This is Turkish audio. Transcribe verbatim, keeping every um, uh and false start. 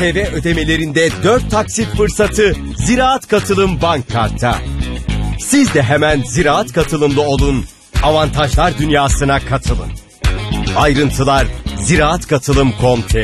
T V ödemelerinde dört taksit fırsatı Ziraat Katılım Bank Kart'ta. Siz de hemen Ziraat Katılımlı olun, avantajlar dünyasına katılın. Ayrıntılar ziraat katılım nokta com nokta tr